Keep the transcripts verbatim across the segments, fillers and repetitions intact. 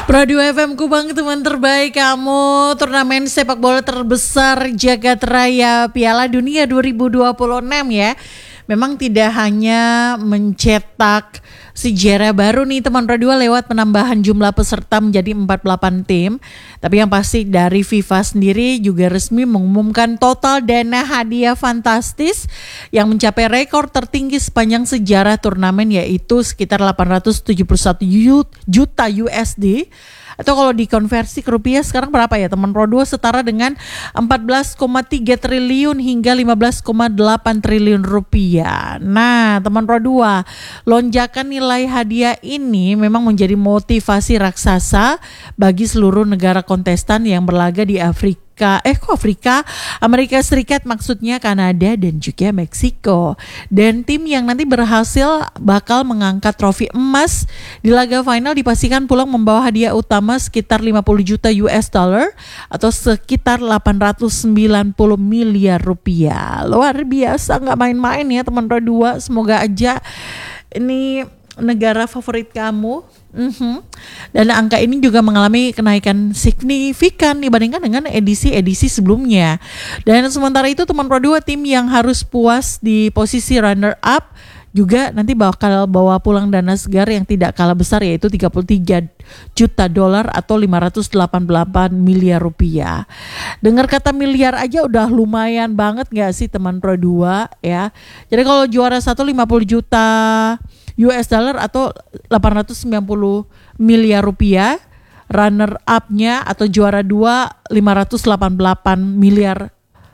Pro dua F M Kubang, teman terbaik kamu. Turnamen sepak bola terbesar Jagat Raya Piala Dunia dua ribu dua puluh enam ya. Memang tidak hanya mencetak sejarah baru nih teman Pro dua lewat penambahan jumlah peserta menjadi empat puluh delapan tim. Tapi yang pasti dari FIFA sendiri juga resmi mengumumkan total dana hadiah fantastis yang mencapai rekor tertinggi sepanjang sejarah turnamen, yaitu sekitar delapan ratus tujuh puluh satu juta U S D. Atau kalau dikonversi ke rupiah sekarang berapa ya teman Pro dua, setara dengan empat belas koma tiga triliun hingga lima belas koma delapan triliun rupiah. Nah teman Pro dua, lonjakan nilai hadiah ini memang menjadi motivasi raksasa bagi seluruh negara kontestan yang berlaga di Afrika. Eh kok Afrika, Amerika Serikat maksudnya, Kanada dan juga Meksiko. Dan tim yang nanti berhasil bakal mengangkat trofi emas di laga final dipastikan pulang membawa hadiah utama sekitar lima puluh juta U S dollar atau sekitar delapan ratus sembilan puluh miliar rupiah. Luar biasa, nggak main-main ya teman Pro dua. Semoga aja ini negara favorit kamu. Mm-hmm. Dan angka ini juga mengalami kenaikan signifikan dibandingkan dengan edisi-edisi sebelumnya. Dan sementara itu teman Pro dua, tim yang harus puas di posisi runner up juga nanti bakal bawa pulang dana segar yang tidak kalah besar, yaitu tiga puluh tiga juta dolar atau lima ratus delapan puluh delapan miliar rupiah. Dengar kata miliar aja udah lumayan banget gak sih teman Pro dua ya. Jadi kalau juara satu lima puluh juta U S dollar atau delapan ratus sembilan puluh miliar rupiah, runner up-nya atau juara dua lima ratus delapan puluh delapan miliar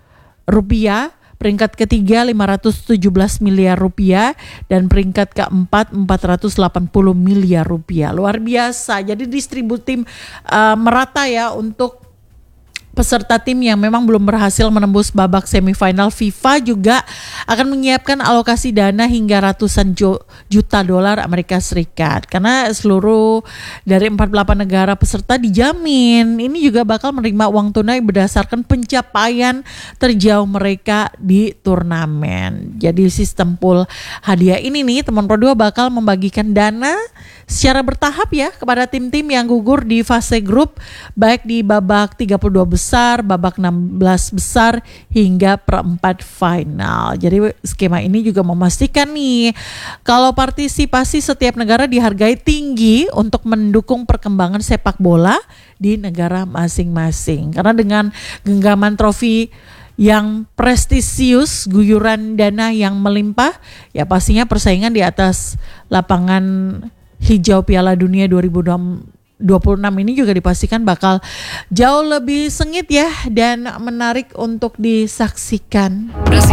rupiah, peringkat ketiga lima ratus tujuh belas miliar rupiah, dan peringkat keempat empat ratus delapan puluh miliar rupiah. Luar biasa. Jadi distribusi tim uh, merata ya untuk peserta tim yang memang belum berhasil menembus babak semifinal. FIFA juga akan menyiapkan alokasi dana hingga ratusan ju- juta dolar Amerika Serikat, karena seluruh dari empat puluh delapan negara peserta dijamin ini juga bakal menerima uang tunai berdasarkan pencapaian terjauh mereka di turnamen. Jadi sistem pool hadiah ini nih teman Pro dua bakal membagikan dana secara bertahap ya kepada tim-tim yang gugur di fase grup, baik di babak tiga puluh dua besar, babak enam belas besar hingga perempat final. Jadi skema ini juga memastikan nih kalau partisipasi setiap negara dihargai tinggi untuk mendukung perkembangan sepak bola di negara masing-masing. Karena dengan genggaman trofi yang prestisius, guyuran dana yang melimpah, ya pastinya persaingan di atas lapangan hijau Piala Dunia dua ribu dua puluh enam ini juga dipastikan bakal jauh lebih sengit ya dan menarik untuk disaksikan.